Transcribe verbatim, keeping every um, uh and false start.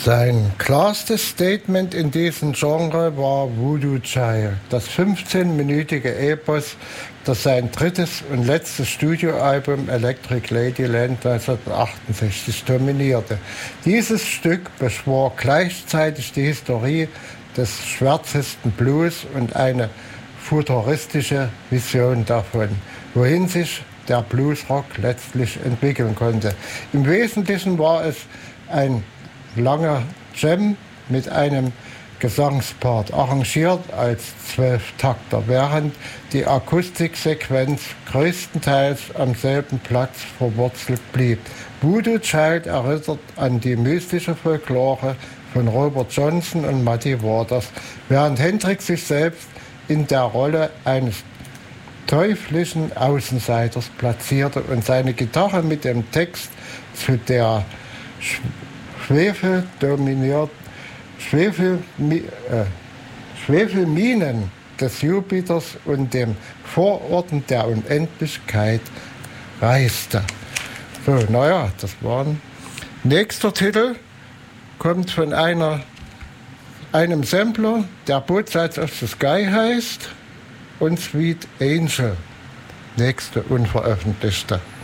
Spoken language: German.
Sein klarstes Statement in diesem Genre war Voodoo Child, das fünfzehnminütige Epos, das sein drittes und letztes Studioalbum Electric Ladyland neunzehnhundertachtundsechzig dominierte. Dieses Stück beschwor gleichzeitig die Historie des schwärzesten Blues und eine futuristische Vision davon, wohin sich der Bluesrock letztlich entwickeln konnte. Im Wesentlichen war es ein langer Jam mit einem Gesangspart, arrangiert als Zwölftakter, während die Akustiksequenz größtenteils am selben Platz verwurzelt blieb. Voodoo Child erinnert an die mystische Folklore von Robert Johnson und Muddy Waters, während Hendrix sich selbst in der Rolle eines teuflischen Außenseiters platzierte und seine Gitarre mit dem Text zu der Schwefel dominiert, Schwefel, äh, Schwefelminen des Jupiters und dem Vororten der Unendlichkeit reiste. So, naja, das waren. Nächster Titel kommt von einer, einem Sampler, der Both Sides of the Sky heißt, und Sweet Angel, nächste unveröffentlichte.